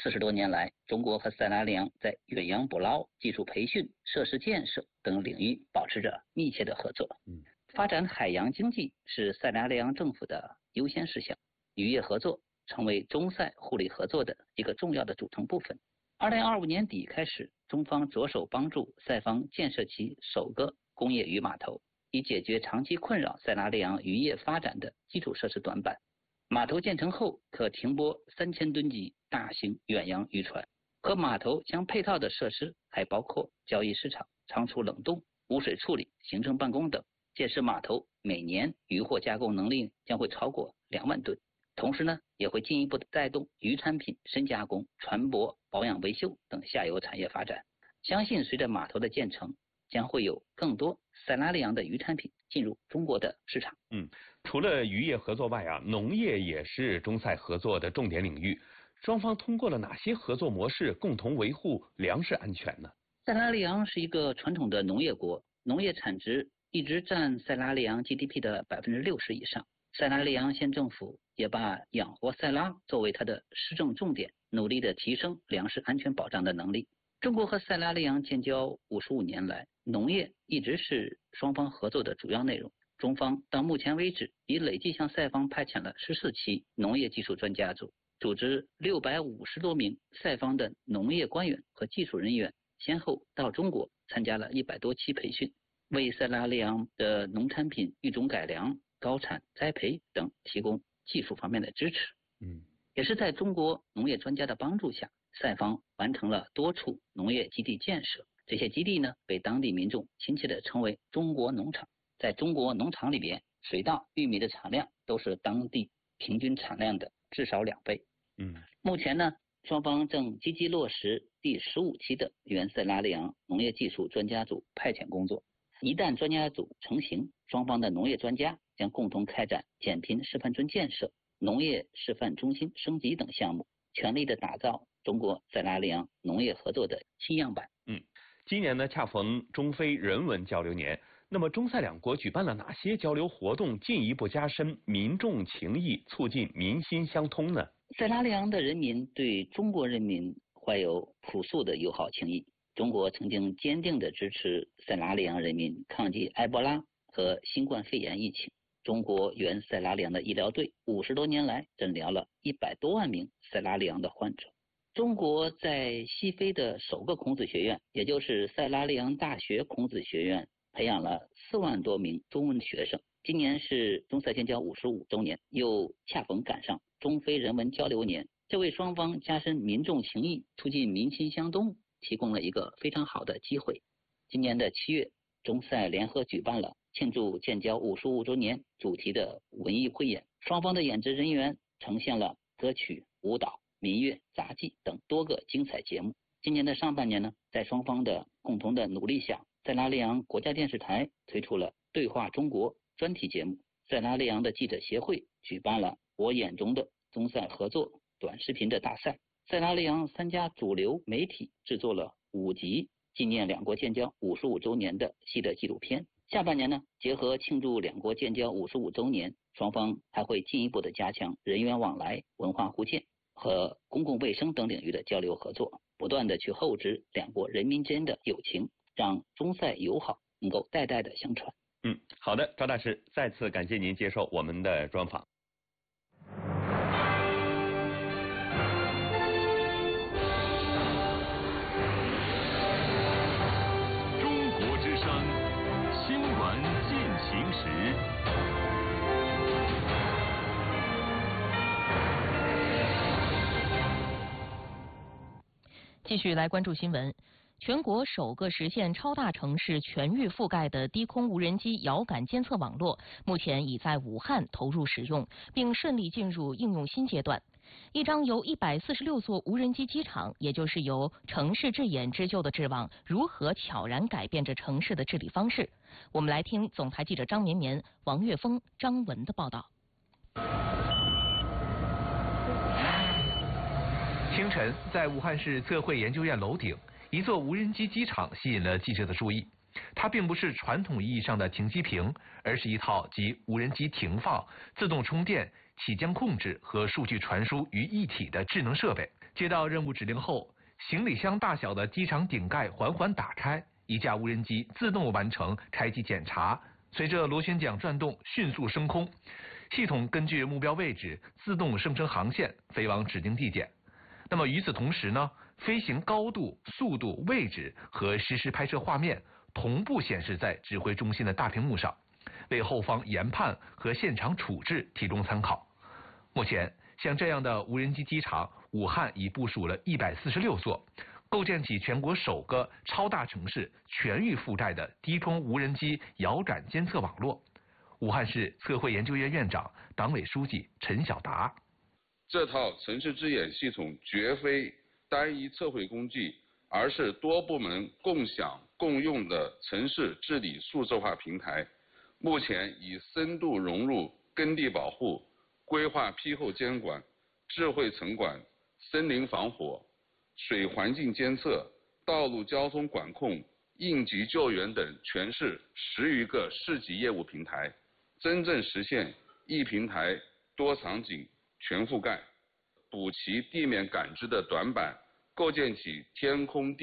40多年来，中国和塞拉利昂在远洋捕捞、技术培训、设施建设等领域保持着密切的合作。发展海洋经济是塞拉利昂政府的优先事项，渔业合作成为中塞互利合作的一个重要的组成部分。2025年底开始，中方着手帮助塞方建设其首个工业渔码头，以解决长期困扰塞拉利昂渔业发展的基础设施短板。码头建成后，可停泊3000吨级大型远洋渔船，和码头相配套的设施还包括交易市场、仓储冷冻、污水处理、行政办公等。届时码头每年渔获加工能力将会超过2万吨，同时呢，也会进一步的带动渔产品深加工、船舶保养维修等下游产业发展。相信随着码头的建成，将会有更多塞拉利昂的渔产品进入中国的市场。 除了渔业合作外啊，农业也是中塞合作的重点领域。双方通过了哪些合作模式共同维护粮食安全呢？ 塞拉利昂是一个传统的农业国，农业产值一直占塞拉利昂 GDP 的60%以上。塞拉利昂县政府也把养活塞拉作为它的施政重点，努力的提升粮食安全保障的能力。中国和塞拉利昂建交55年来，农业一直是双方合作的主要内容。中方到目前为止已累计向塞方派遣了14期农业技术专家组，组织650多名塞方的农业官员和技术人员先后到中国参加了100多期培训，为塞拉利昂的农产品育种改良、高产栽培等提供技术方面的支持。也是在中国农业专家的帮助下，塞方完成了多处农业基地建设。这些基地呢，被当地民众亲切地称为中国农场。在中国农场里边，水稻、玉米的产量都是当地平均产量的至少2倍。目前呢，双方正积极落实第15期的原塞拉利昂农业技术专家组派遣工作。一旦专家组成型，双方的农业专家将共同开展减贫示范村建设、农业示范中心升级等项目，全力的打造中国塞拉利昂农业合作的新样板。 今年呢，恰逢中非人文交流年，那么中塞两国举办了哪些交流活动，进一步加深民众情谊，促进民心相通呢？ 塞拉利昂的人民对中国人民怀有朴素的友好情谊。中国曾经坚定地支持塞拉利昂人民抗击埃博拉和新冠肺炎疫情。中国原塞拉利昂的医疗队50多年来诊疗了100多万名塞拉利昂的患者。中国在西非的首个孔子学院，也就是塞拉利昂大学孔子学院，培养了4万多名中文学生。今年是中塞建交55周年，又恰逢赶上中非人文交流年，这为双方加深民众情谊、促进民心相通提供了一个非常好的机会。今年的7月，中塞联合举办了庆祝建交55周年主题的文艺汇演，双方的演职人员呈现了歌曲、舞蹈、民乐、杂技等多个精彩节目。今年的上半年呢，在双方的共同的努力下，塞拉利昂国家电视台推出了对话中国专题节目，塞拉利昂的记者协会举办了我眼中的中塞合作短视频的大赛，塞拉利昂3家主流媒体制作了5集纪念两国建交55周年的系列纪录片。下半年呢，结合庆祝两国建交55周年，双方还会进一步的加强人员往来、文化互鉴和公共卫生等领域的交流合作，不断的去厚植两国人民间的友情，让中塞友好能够代代的相传。 好的，赵大师，再次感谢您接受我们的专访。 中国之声，新闻进行时。 继续来关注新闻。全国首个实现超大城市全域覆盖的低空无人机遥感监测网络，目前已在武汉投入使用，并顺利进入应用新阶段。一张由146座无人机机场，也就是由城市智眼织就的智网，如何悄然改变着城市的治理方式？我们来听总台记者张绵绵、王岳峰、张文的报道。 清晨，在武汉市测绘研究院楼顶，一座无人机机场吸引了记者的注意。它并不是传统意义上的停机坪，而是一套集无人机停放、自动充电、起降控制和数据传输于一体的智能设备。 接到任务指令后，行李箱大小的机场顶盖缓缓打开，一架无人机自动完成开机检查，随着螺旋桨转动迅速升空，系统根据目标位置自动生成航线，飞往指定地点。那么与此同时呢，飞行高度、速度、位置和实时拍摄画面同步显示在指挥中心的大屏幕上，为后方研判和现场处置提供参考。目前，像这样的无人机机场，武汉已部署了146座，构建起全国首个超大城市全域覆盖的低空无人机遥感监测网络。武汉市测绘研究院院长、党委书记陈晓达： 这套城市之眼系统绝非单一测绘工具，而是多部门共享共用的城市治理数字化平台。目前已深度融入耕地保护、规划批后监管、智慧城管、森林防火、水环境监测、道路交通管控、应急救援等全市10余个市级业务平台，真正实现一平台多场景全覆盖，补齐地面感知的短板，构建起天空地